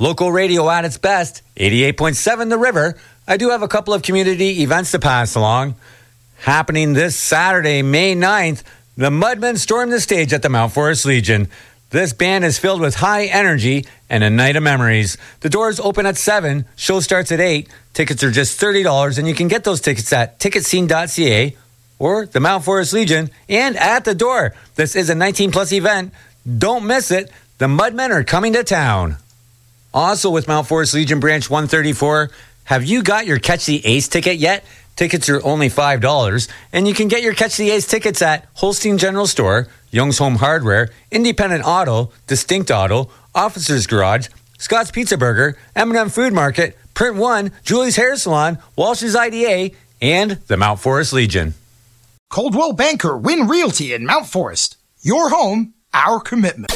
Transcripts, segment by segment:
Local radio at its best, 88.7 The River. I do have a couple of community events to pass along. Happening this Saturday, May 9th, the Mudmen storm the stage at the Mount Forest Legion. This band is filled with high energy and a night of memories. The doors open at 7, show starts at 8. Tickets are just $30, and you can get those tickets at ticketscene.ca or the Mount Forest Legion and at the door. This is a 19-plus event. Don't miss it. The Mudmen are coming to town. Also with Mount Forest Legion Branch 134, have you got your Catch the Ace ticket yet? Tickets are only $5, and you can get your Catch the Ace tickets at Holstein General Store, Young's Home Hardware, Independent Auto, Distinct Auto, Officer's Garage, Scott's Pizza Burger, M&M Food Market, Print One, Julie's Hair Salon, Walsh's IDA, and the Mount Forest Legion. Coldwell Banker Win Realty in Mount Forest. Your home, our commitment.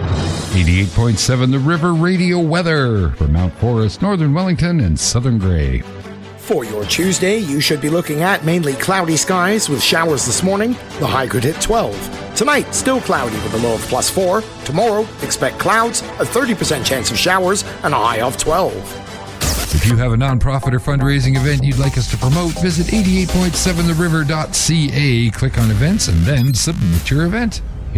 88.7 The River Radio weather for Mount Forest, Northern Wellington, and Southern Gray. For your Tuesday, you should be looking at mainly cloudy skies with showers this morning. The high could hit 12. Tonight, still cloudy with a low of +4. Tomorrow, expect clouds, a 30% chance of showers, and a high of 12. If you have a nonprofit or fundraising event you'd like us to promote, visit 88.7theriver.ca, click on events, and then submit your event.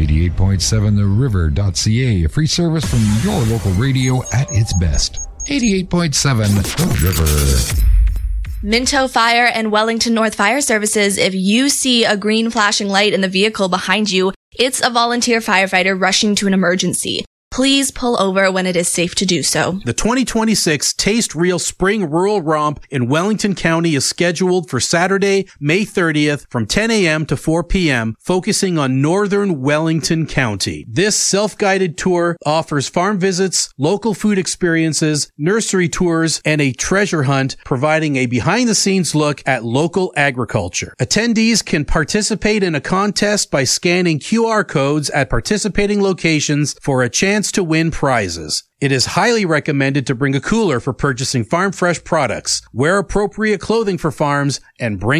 88.7theriver.ca, a free service from your local radio at its best. 88.7 The River. Minto Fire and Wellington North Fire Services. If you see a green flashing light in the vehicle behind you, it's a volunteer firefighter rushing to an emergency. Please pull over when it is safe to do so. The 2026 Taste Real Spring Rural Romp in Wellington County is scheduled for Saturday, May 30th from 10 a.m. to 4 p.m., focusing on northern Wellington County. This self-guided tour offers farm visits, local food experiences, nursery tours, and a treasure hunt, providing a behind-the-scenes look at local agriculture. Attendees can participate in a contest by scanning QR codes at participating locations for a chance to win prizes. It is highly recommended to bring a cooler for purchasing farm fresh products, wear appropriate clothing for farms, and bring